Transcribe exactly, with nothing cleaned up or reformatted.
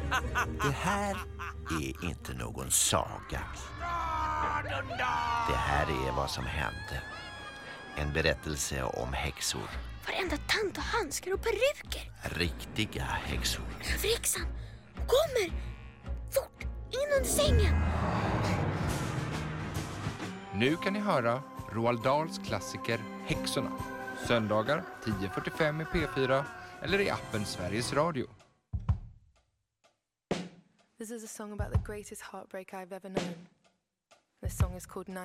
Det här är inte någon saga. Det här är vad som hände. En berättelse om häxor. Varenda tant och handskar och peruker. Riktiga häxor. Överhäxan kommer! Fort, in under sängen! Nu kan ni höra Roald Dahls klassiker Häxorna. Söndagar tio fyrtiofem i P fyra eller i appen Sveriges Radio. This is a song about the greatest heartbreak I've ever known. This song is called